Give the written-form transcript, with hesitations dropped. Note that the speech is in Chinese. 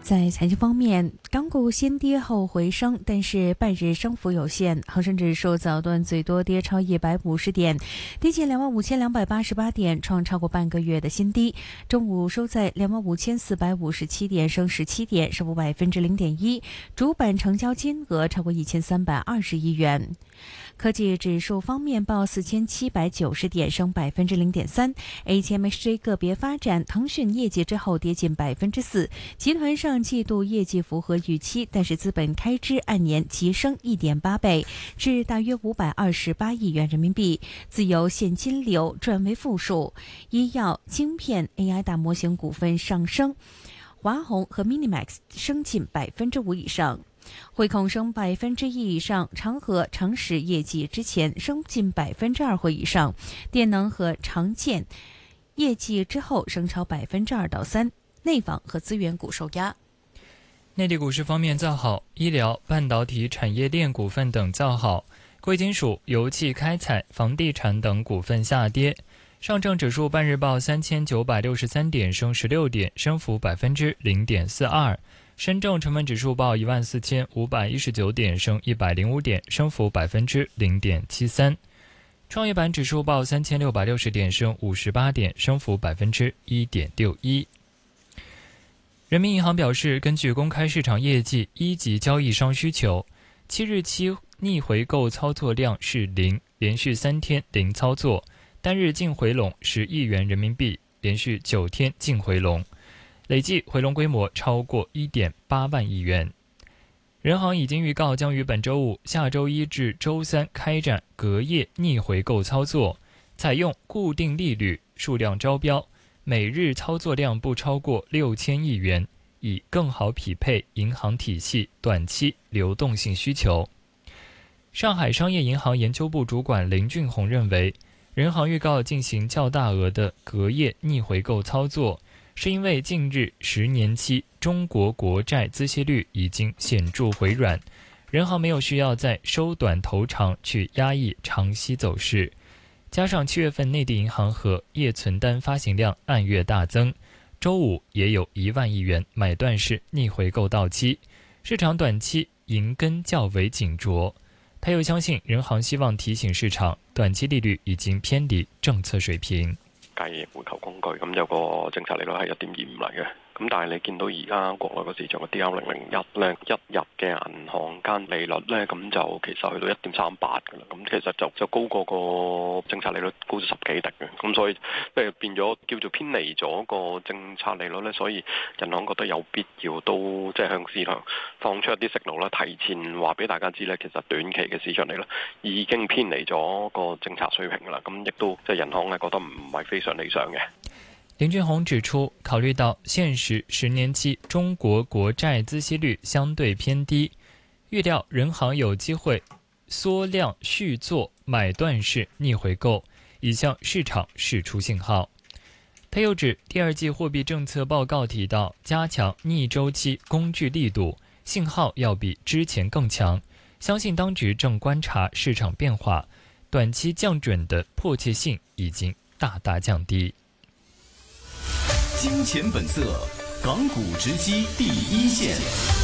在财经方面，港股先跌后回升，但是半日升幅有限。恒生指数早段最多跌超150点，跌近25,288点，创超过半个月的新低。中午收在25,457点，升17点，升幅0.1%。主板成交金额超过1320亿元。科技指数方面报4790点，升0.3%。ATMXJ 个别发展，腾讯业绩之后跌近4%，集团上季度业绩符合预期，但是资本开支按年急升1.8倍，至大约528亿元人民币，自由现金流转为负数。医药、晶片、AI 大模型股份上升，华虹和 Minimax 升近5%以上。汇控升1%以上，长和、长实业绩之前升近2%或以上，电能和长建业绩之后升超2%到3%。内房和资源股受压。 内地股市方面较好，医疗、半导体产业链股份等较好，贵金属、油气开采、房地产等股份下跌。上证指数半日报3963点，升16点，升幅0.42%。深证成分指数报14519点，升105点，升幅0.73%。创业板指数报3660点，升58点，升幅1.61%。人民银行表示，根据公开市场业绩，一级交易商需求，7日期逆回购操作量是0，连续3天零操作，单日净回笼10亿元人民币，连续9天净回笼，累计回笼规模超过1.8万亿元。人行已经预告将于本周五、下周一至周三开展隔夜逆回购操作，采用固定利率、数量招标，每日操作量不超过6000亿元，以更好匹配银行体系短期流动性需求。上海商业银行研究部主管林俊宏认为，人行预告进行较大额的隔夜逆回购操作，是因为近日10年期中国国债孳息率已经显著回软，人行没有需要再收短投长去压抑长息走势。加上7月份内地银行和业存单发行量按月大增，周五也有1万亿元买断式逆回购到期，市场短期银根较为紧着。他又相信人行希望提醒市場，短期利率已經偏離政策水平。 計回購工具咁有個政策利率係1.25嚟嘅。咁但係你見到而家國內個市場嘅 DR001 咧，一入嘅銀行間利率咧，咁就其實去到1.38㗎啦。咁其實就高過個政策利率高咗10幾滴嘅。咁所以即係變咗叫做偏離咗個政策利率咧，所以銀行覺得有必要都即係向市場放出一啲息率啦，提前話俾大家知咧，其實短期嘅市場利率已經偏離咗個政策水平㗎啦。咁亦都即係銀行係覺得唔係非常理想嘅。 林俊宏指出，考慮到現時10年期中國國債孳息率相對偏低，預料人行有機會縮量續做買斷式逆回購，以向市場釋出信號。他又指，第二季貨幣政策報告提到，加強逆周期工具力度，信號要比之前更強，相信當局正觀察市場變化，短期降準的迫切性已經大大降低。 金錢本色，港股直擊第一線。